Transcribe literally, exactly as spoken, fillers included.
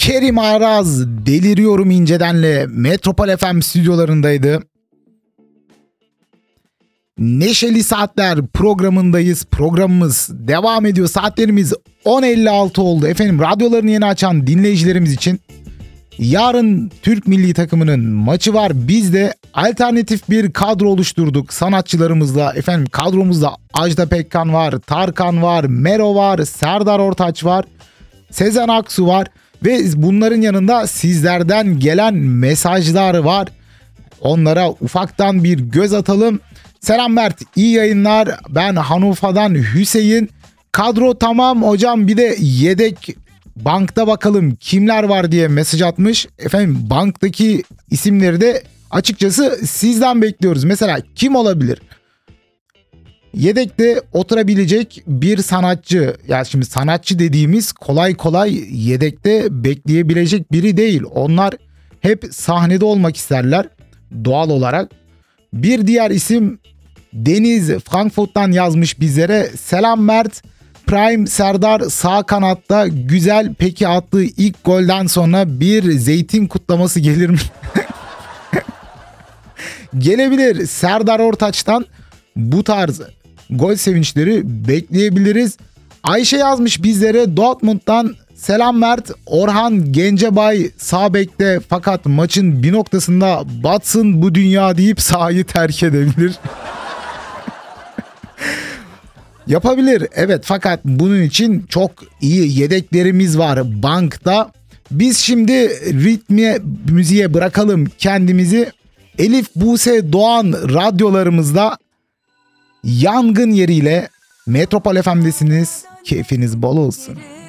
Kerim Araz deliriyorum incedenle Metropol F M stüdyolarındaydı. Neşeli Saatler programındayız. Programımız devam ediyor. Saatlerimiz on elli altı oldu. Efendim, radyolarını yeni açan dinleyicilerimiz için yarın Türk milli takımının maçı var. Biz de alternatif bir kadro oluşturduk sanatçılarımızla. Efendim, kadromuzda Ajda Pekkan var, Tarkan var, Mero var, Serdar Ortaç var, Sezen Aksu var ve bunların yanında sizlerden gelen mesajlar var. Onlara ufaktan bir göz atalım. Selam Mert, iyi yayınlar. Ben Hanufa'dan Hüseyin. Kadro tamam hocam, bir de yedek bankta bakalım kimler var diye mesaj atmış. Efendim, banktaki isimleri de açıkçası sizden bekliyoruz. Mesela kim olabilir? Yedekte oturabilecek bir sanatçı. Ya şimdi sanatçı dediğimiz kolay kolay yedekte bekleyebilecek biri değil. Onlar hep sahnede olmak isterler doğal olarak. Bir diğer isim Deniz Frankfurt'tan yazmış bizlere. Selam Mert. Prime Serdar sağ kanatta güzel, peki attığı ilk golden sonra bir zeytin kutlaması gelir mi? Gelebilir. Serdar Ortaç'tan bu tarz gol sevinçleri bekleyebiliriz. Ayşe yazmış bizlere Dortmund'dan. Selam Mert. Orhan Gencebay sağ bekte, fakat maçın bir noktasında batsın bu dünya deyip sahayı terk edebilir. Yapabilir, evet, fakat bunun için çok iyi yedeklerimiz var bankta. Biz şimdi ritme, müziğe bırakalım kendimizi. Elif Buse Doğan radyolarımızda Yangın Yeriyle Metropol F M'desiniz. Keyfiniz bol olsun.